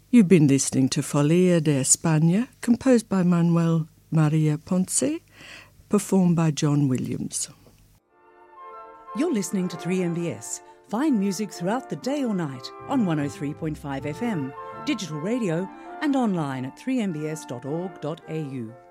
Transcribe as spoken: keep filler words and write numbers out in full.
You've been listening to Folia de España, composed by Manuel Maria Ponce, performed by John Williams. You're listening to three M B S. Find music throughout the day or night on one oh three point five F M, digital radio and online at three m b s dot org dot a u.